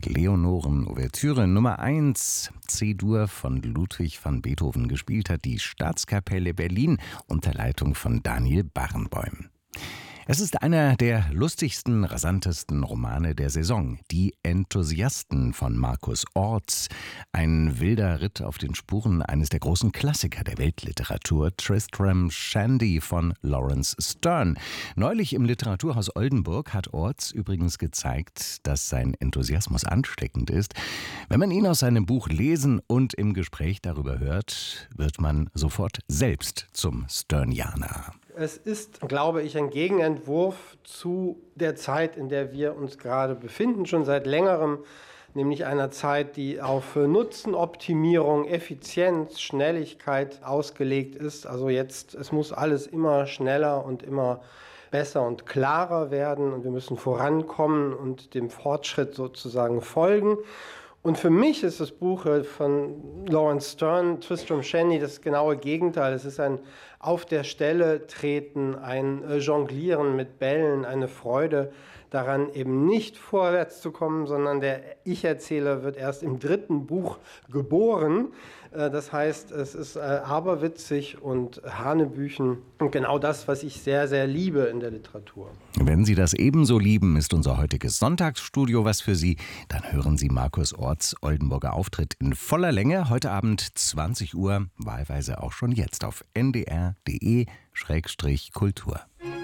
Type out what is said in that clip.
Leonoren-Ouvertüre Nummer 1, C-Dur von Ludwig van Beethoven. Gespielt hat die Staatskapelle Berlin unter Leitung von Daniel Barenboim. Es ist einer der lustigsten, rasantesten Romane der Saison. Die Enthusiasten von Markus Orts. Ein wilder Ritt auf den Spuren eines der großen Klassiker der Weltliteratur, Tristram Shandy von Lawrence Stern. Neulich im Literaturhaus Oldenburg hat Orts übrigens gezeigt, dass sein Enthusiasmus ansteckend ist. Wenn man ihn aus seinem Buch lesen und im Gespräch darüber hört, wird man sofort selbst zum Sternianer. Es ist, glaube ich, ein Gegenentwurf zu der Zeit, in der wir uns gerade befinden, schon seit längerem, nämlich einer Zeit, die auf Nutzenoptimierung, Effizienz, Schnelligkeit ausgelegt ist. Also jetzt, es muss alles immer schneller und immer besser und klarer werden und wir müssen vorankommen und dem Fortschritt sozusagen folgen. Und für mich ist das Buch von Lawrence Stern, Tristram Shandy, das genaue Gegenteil. Es ist ein Auf der Stelle treten, ein Jonglieren mit Bällen, eine Freude daran, eben nicht vorwärts zu kommen, sondern der Ich-Erzähler wird erst im 3. Buch geboren. Das heißt, es ist aberwitzig und hanebüchen und genau das, was ich sehr, sehr liebe in der Literatur. Wenn Sie das ebenso lieben, ist unser heutiges Sonntagsstudio was für Sie. Dann hören Sie Markus Orts Oldenburger Auftritt in voller Länge. Heute Abend 20 Uhr, wahlweise auch schon jetzt auf ndr.de/kultur.